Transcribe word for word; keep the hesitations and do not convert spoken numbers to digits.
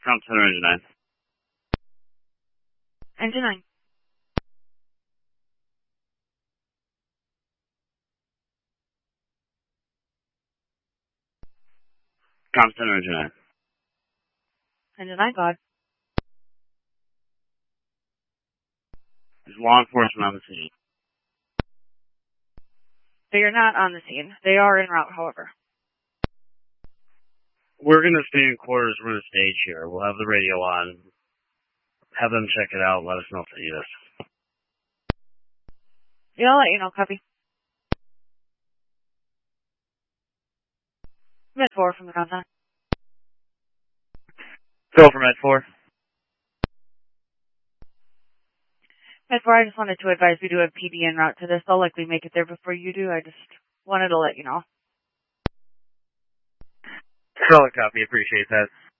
Ground Center, Engine nine. Engine nine. Ground Center, Engine nine. Engine nine, God. There's law enforcement on the scene. They are not on the scene. They are en route, however. We're going to stay in quarters. We're going to stage here. We'll have the radio on. Have them check it out. Let us know if they need us. Yeah, I'll let you know, copy. Med four from the ground center. Go for Med four. Med four, I just wanted to advise we do have P D en route to this. They'll likely make it there before you do. I just wanted to let you know. Solid copy. Appreciate that.